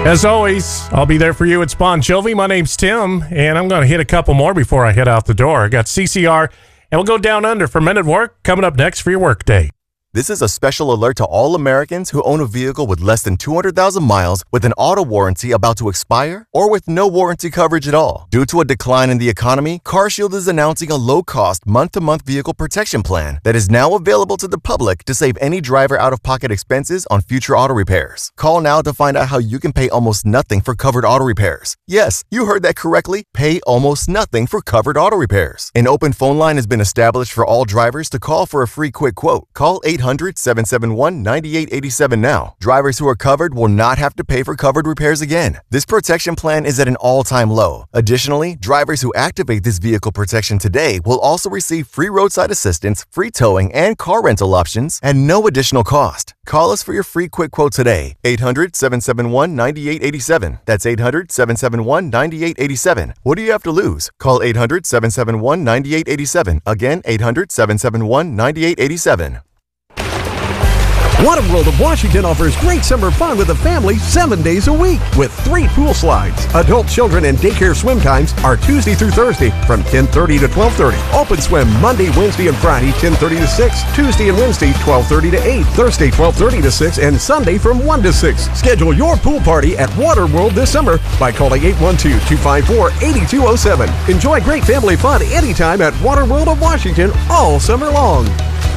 As always, I'll be there for you at Bon Jovi. My name's Tim, and I'm going to hit a couple more before I head out the door. I got CCR, and we'll go down under for Men at Work coming up next for your workday. This is a special alert to all Americans who own a vehicle with less than 200,000 miles with an auto warranty about to expire or with no warranty coverage at all. Due to a decline in the economy, CarShield is announcing a low-cost month-to-month vehicle protection plan that is now available to the public to save any driver out-of-pocket expenses on future auto repairs. Call now to find out how you can pay almost nothing for covered auto repairs. Yes, you heard that correctly. Pay almost nothing for covered auto repairs. An open phone line has been established for all drivers to call for a free quick quote. Call 800-771-9887 now. Drivers who are covered will not have to pay for covered repairs again. This protection plan is at an all-time low. Additionally, drivers who activate this vehicle protection today will also receive free roadside assistance, free towing, and car rental options at no additional cost. Call us for your free quick quote today. 800-771-9887. That's 800-771-9887. What do you have to lose? Call 800-771-9887. Again, 800-771-9887. Waterworld of Washington offers great summer fun with the family 7 days a week with 3 pool slides. Adult, children, and daycare swim times are Tuesday through Thursday from 10:30 to 12:30. Open swim Monday, Wednesday, and Friday 10:30 to 6. Tuesday and Wednesday 12:30 to 8. Thursday 12:30 to 6. And Sunday from 1 to 6. Schedule your pool party at Waterworld this summer by calling 812-254-8207. Enjoy great family fun anytime at Waterworld of Washington all summer long.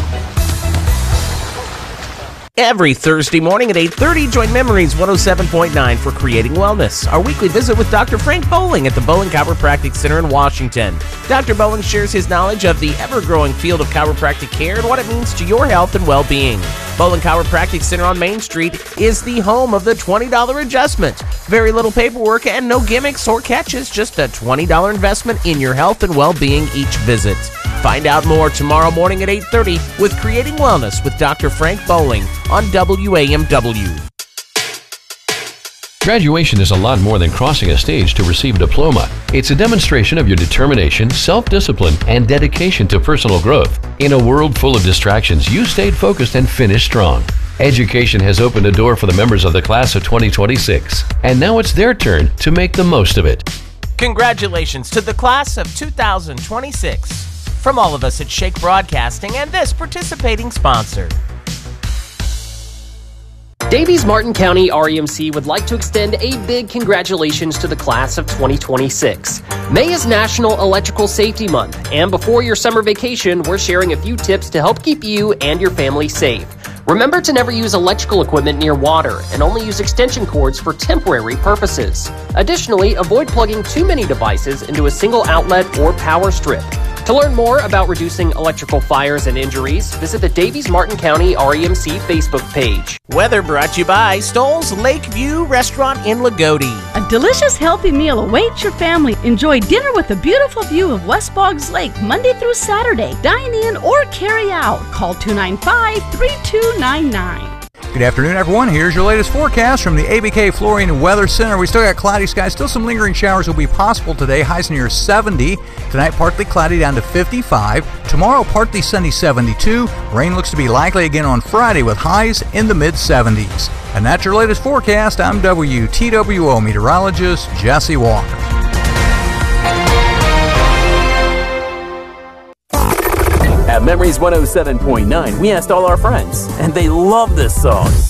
Every Thursday morning at 8:30, join Memories 107.9 for Creating Wellness, our weekly visit with Dr. Frank Bowling at the Bowling Chiropractic Center in Washington. Dr. Bowling shares his knowledge of the ever-growing field of chiropractic care and what it means to your health and well-being. Bowling Chiropractic Center on Main Street is the home of the $20 adjustment. Very little paperwork and no gimmicks or catches, just a $20 investment in your health and well-being each visit. Find out more tomorrow morning at 8:30 with Creating Wellness with Dr. Frank Bowling on WAMW. Graduation is a lot more than crossing a stage to receive a diploma. It's a demonstration of your determination, self-discipline, and dedication to personal growth. In a world full of distractions, you stayed focused and finished strong. Education has opened a door for the members of the class of 2026, and now it's their turn to make the most of it. Congratulations to the class of 2026. From all of us at Shake Broadcasting and this participating sponsor. Davies Martin County REMC would like to extend a big congratulations to the class of 2026. May is National Electrical Safety Month, and before your summer vacation, we're sharing a few tips to help keep you and your family safe. Remember to never use electrical equipment near water and only use extension cords for temporary purposes. Additionally, avoid plugging too many devices into a single outlet or power strip. To learn more about reducing electrical fires and injuries, visit the Davies Martin County REMC Facebook page. Weather brought to you by Stoll's Lakeview Restaurant in Lagodi. A delicious, healthy meal awaits your family. Enjoy dinner with a beautiful view of West Boggs Lake Monday through Saturday. Dine in or carry out. Call 295-3299. Good afternoon, everyone. Here's your latest forecast from the ABK Flooring and Weather Center. We still got cloudy skies. Still some lingering showers will be possible today. Highs near 70. Tonight, partly cloudy down to 55. Tomorrow, partly sunny, 72. Rain looks to be likely again on Friday with highs in the mid-70s. And that's your latest forecast. I'm WTWO meteorologist Jesse Walker. At Memories 107.9, we asked all our friends, and they love this song.